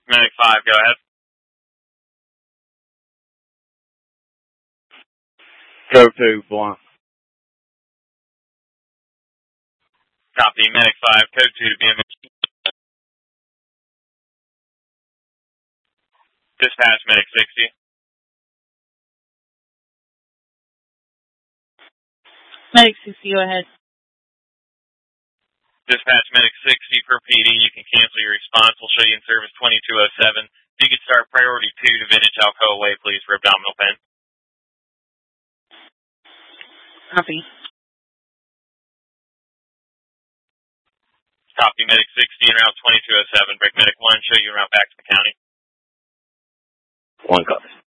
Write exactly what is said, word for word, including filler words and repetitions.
Medic five, go ahead. Code two, blunt. Copy, Medic five, Code two to B M H. Dispatch, Medic sixty. Medic sixty, go ahead. Dispatch, Medic sixty for P D. You can cancel your response. We'll show you in service twenty-two oh seven. If you could start priority two to Vintage Alcoa Way, please, for abdominal pain. Copy. Copy, Medic sixty en route twenty-two oh seven. Break Medic one, show you en route back to the county. One copy.